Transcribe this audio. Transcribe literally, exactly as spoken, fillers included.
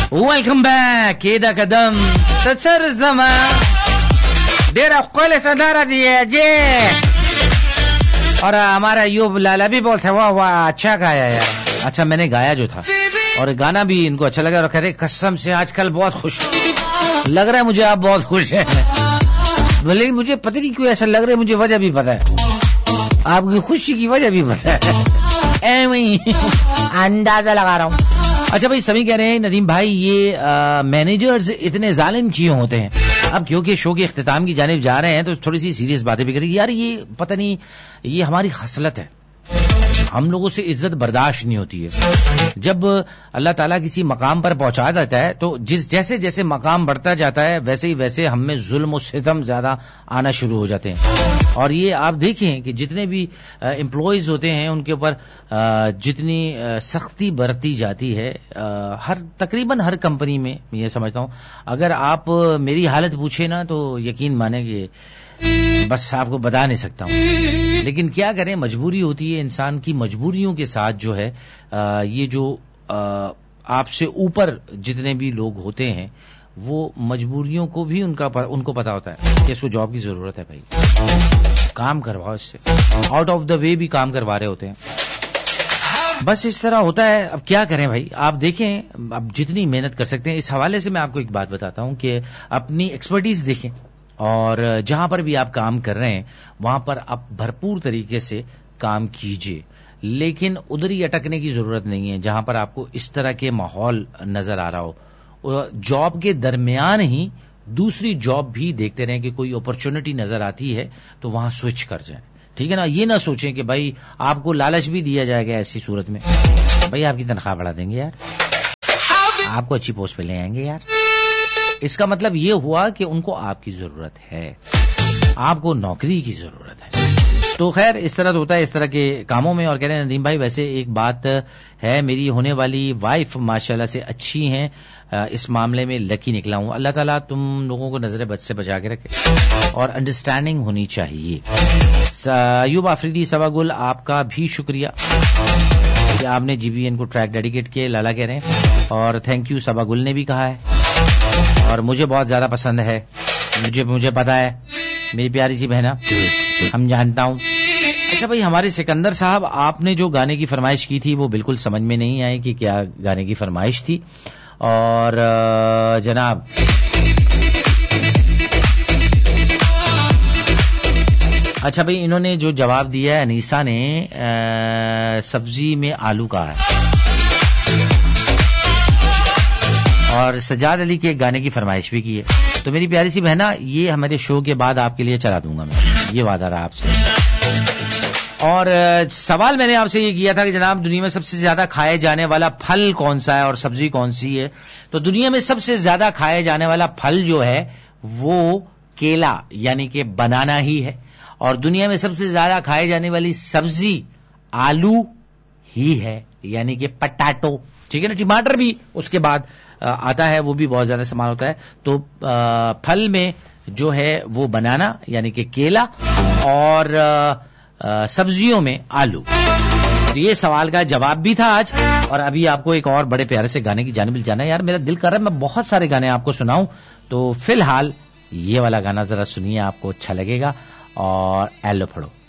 Welcome back كده قدم تتسر الزمان دیر اقوال صدارة دیجے اور ہمارا ایوب لالا بھی بولتے ہیں واہ واہ اچھا گایا یار. اچھا میں نے گایا جو تھا اور گانا بھی ان کو اچھا لگا اور کہہ رہے قسم سے آج کل بہت خوش لگ رہا ہے مجھے, آپ بہت خوش ہیں. لیکن مجھے پتہ نہیں کیوں ایسا لگ رہا ہے, مجھے وجہ بھی پتہ ہے, آپ کی خوشی کی وجہ بھی پتہ ہے, ایویں اندازہ لگا رہا ہوں. اچھا بھائی سبھی کہہ رہے ہیں ندیم بھائی یہ مینیجرز اتنے ظالم کیوں ہوتے ہیں؟ اب کیونکہ شو کے اختتام کی جانب جا رہے ہیں تو تھوڑی سی سیریس باتیں بھی کریں. یار یہ پتہ نہیں, یہ ہماری خصلت ہے, ہم لوگوں سے عزت برداشت نہیں ہوتی ہے. جب اللہ تعالیٰ کسی مقام پر پہنچا دیتا ہے تو جس جیسے جیسے مقام بڑھتا جاتا ہے ویسے ہی ویسے ہم میں ظلم و ستم زیادہ آنا شروع ہو جاتے ہیں. اور یہ آپ دیکھیں کہ جتنے بھی امپلائیز ہوتے ہیں ان کے اوپر جتنی سختی برتی جاتی ہے, ہر تقریباً ہر کمپنی میں یہ سمجھتا ہوں, اگر آپ میری حالت پوچھیں نا تو یقین مانیں کہ بس آپ کو بتا نہیں سکتا ہوں. لیکن کیا کریں, مجبوری ہوتی ہے انسان کی. مجبوریوں کے ساتھ جو ہے یہ جو آپ سے اوپر جتنے بھی لوگ ہوتے ہیں وہ مجبوریوں کو بھی ان کا ان کو پتا ہوتا ہے کہ اس کو جاب کی ضرورت ہے, بھائی کام کرواؤ اس سے, آؤٹ آف دا وے بھی کام کروا رہے ہوتے ہیں. بس اس طرح ہوتا ہے. اب کیا کریں بھائی, آپ دیکھیں اب جتنی محنت کر سکتے ہیں. اس حوالے سے میں آپ کو ایک بات بتاتا ہوں کہ اپنی ایکسپرٹیز دیکھیں اور جہاں پر بھی آپ کام کر رہے ہیں وہاں پر آپ بھرپور طریقے سے کام کیجئے, لیکن ادھر ہی اٹکنے کی ضرورت نہیں ہے جہاں پر آپ کو اس طرح کے ماحول نظر آ رہا ہو. جاب کے درمیان ہی دوسری جاب بھی دیکھتے رہیں کہ کوئی اپرچونٹی نظر آتی ہے تو وہاں سوئچ کر جائیں, ٹھیک ہے نا. یہ نہ سوچیں کہ بھائی آپ کو لالچ بھی دیا جائے گا ایسی صورت میں, بھائی آپ کی تنخواہ بڑھا دیں گے یار, آپ کو اچھی پوسٹ پہ لے آئیں گے یار. اس کا مطلب یہ ہوا کہ ان کو آپ کی ضرورت ہے, آپ کو نوکری کی ضرورت ہے. تو خیر اس طرح ہوتا ہے اس طرح کے کاموں میں. اور کہہ رہے ہیں ندیم بھائی ویسے ایک بات ہے, میری ہونے والی وائف ماشاءاللہ سے اچھی ہیں, اس معاملے میں لکی نکلا ہوں. اللہ تعالیٰ تم لوگوں کو نظر بد سے بچا کے رکھے اور انڈرسٹینڈنگ ہونی چاہیے. ایوب آفریدی سوا گل آپ کا بھی شکریہ کہ آپ نے جی بی این کو ٹریک ڈیڈیکیٹ کیے, لالا کہہ رہے ہیں. اور تھینک یو سوا گل نے بھی کہا ہے اور مجھے بہت زیادہ پسند ہے, مجھے مجھے پتا ہے میری پیاری سی بہنا, ہم جانتا ہوں. اچھا بھائی ہمارے سکندر صاحب آپ نے جو گانے کی فرمائش کی تھی وہ بالکل سمجھ میں نہیں آئی کہ کیا گانے کی فرمائش تھی. اور جناب اچھا بھائی انہوں نے جو جواب دیا ہے انیسا نے سبزی میں آلو کا ہے, اور سجاد علی کے گانے کی فرمائش بھی کی ہے. تو میری پیاری سی بہنا یہ ہمارے شو کے بعد آپ کے لیے چلا دوں گا میں, یہ وعدہ رہا آپ سے. اور سوال میں نے آپ سے یہ کیا تھا کہ جناب دنیا میں سب سے زیادہ کھائے جانے والا پھل کون سا ہے اور سبزی کون سی ہے. تو دنیا میں سب سے زیادہ کھائے جانے والا پھل جو ہے وہ کیلا یعنی کہ بنانا ہی ہے, اور دنیا میں سب سے زیادہ کھائے جانے والی سبزی آلو ہی ہے یعنی کہ پٹاٹو, ٹھیک ہے نا. ٹماٹر بھی اس کے بعد آتا ہے, وہ بھی بہت زیادہ استعمال ہوتا ہے. تو پھل میں جو ہے وہ بنانا یعنی کہ کیلا, اور سبزیوں میں آلو. یہ سوال کا جواب بھی تھا آج. اور ابھی آپ کو ایک اور بڑے پیارے سے گانے کی جانب جانا ہے. یار میرا دل کر رہا ہے میں بہت سارے گانے آپ کو سناؤں, تو فی الحال یہ والا گانا ذرا سنیے, آپ کو اچھا لگے گا. اور ایلو پھڑو.